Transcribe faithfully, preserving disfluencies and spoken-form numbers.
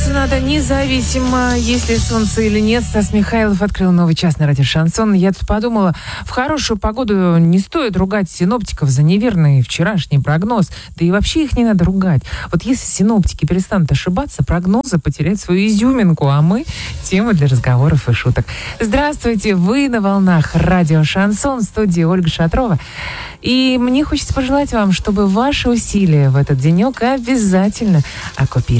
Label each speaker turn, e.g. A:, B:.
A: Одеваться надо независимо, если солнце или нет. Стас Михайлов открыл новый час на радио «Шансон». Я тут подумала, в хорошую погоду не стоит ругать синоптиков за неверный вчерашний прогноз. Да и вообще их не надо ругать. Вот если синоптики перестанут ошибаться, прогнозы потеряют свою изюминку, а мы — тема для разговоров и шуток. Здравствуйте, вы на волнах радио «Шансон», в студии Ольга Шатрова. И мне хочется пожелать вам, чтобы ваши усилия в этот денек обязательно окупились.